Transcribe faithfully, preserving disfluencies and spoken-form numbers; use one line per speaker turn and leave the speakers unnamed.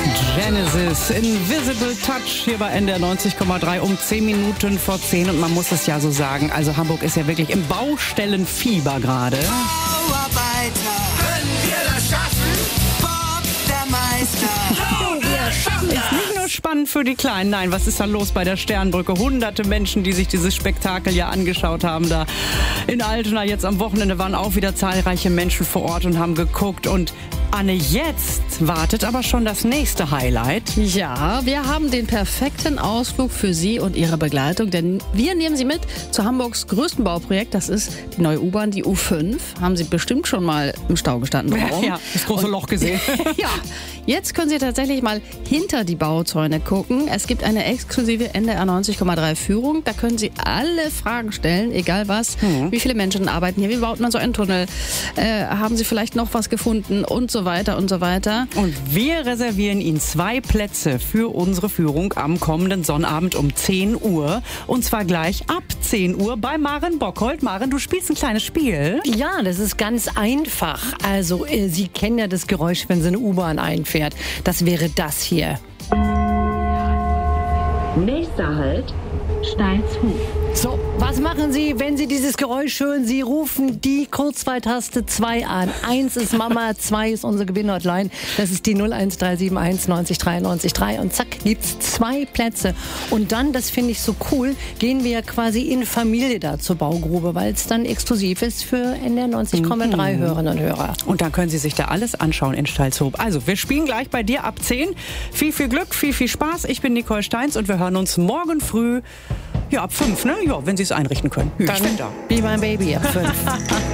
Genesis, Invisible Touch hier bei N D R neunzig Komma drei um zehn Minuten vor zehn. Und man muss es ja so sagen, also Hamburg ist ja wirklich im Baustellenfieber gerade.
Bauarbeiter, können wir das schaffen? Bob, der Meister.
Wir schaffen es. Nicht nur spannend für die Kleinen, nein, was ist da los bei der Sternbrücke? Hunderte Menschen, die sich dieses Spektakel ja angeschaut haben da in Altona. Jetzt am Wochenende waren auch wieder zahlreiche Menschen vor Ort und haben geguckt. Und Anne, jetzt wartet aber schon das nächste Highlight.
Ja, wir haben den perfekten Ausflug für Sie und Ihre Begleitung, denn wir nehmen Sie mit zu Hamburgs größten Bauprojekt. Das ist die neue U-Bahn, die U fünf. Haben Sie bestimmt schon mal im Stau gestanden. Warum?
Ja, das große und, Loch gesehen.
Ja, jetzt können Sie tatsächlich mal hinter die Bauzäune gucken. Es gibt eine exklusive N D R neunzig Komma drei Führung. Da können Sie alle Fragen stellen, egal was. Mhm. Wie viele Menschen arbeiten hier? Wie baut man so einen Tunnel? Äh, haben Sie vielleicht noch was gefunden? Und so weiter und so weiter.
Und wir reservieren Ihnen zwei Plätze für unsere Führung am kommenden Sonnabend um zehn Uhr. Und zwar gleich ab zehn Uhr bei Maren Bockhold. Maren, du spielst ein kleines Spiel.
Ja, das ist ganz einfach. Also, äh, Sie kennen ja das Geräusch, wenn so eine U-Bahn einfährt. Das wäre das hier.
Nächster Halt, Steilshof.
So, was machen Sie, wenn Sie dieses Geräusch hören? Sie rufen die Kurzwahltaste zwei an. Eins ist Mama, zwei ist unsere Gewinnhotline. Das ist die null eins drei sieben eins neunzig dreiundneunzig drei. Und zack, gibt's zwei Plätze. Und dann, das finde ich so cool, gehen wir quasi in Familie da zur Baugrube, weil es dann exklusiv ist für N D R neunzig Komma drei mhm. Hörerinnen und Hörer.
Und dann können Sie sich da alles anschauen in Steilshoop. Also, wir spielen gleich bei dir ab zehn. Viel, viel Glück, viel, viel Spaß. Ich bin Nicole Steins und wir hören uns morgen früh, ja, ab fünf, ne? Ja, wenn Sie es einrichten können.
Dann
ich bin da.
Be My Baby ab fünf.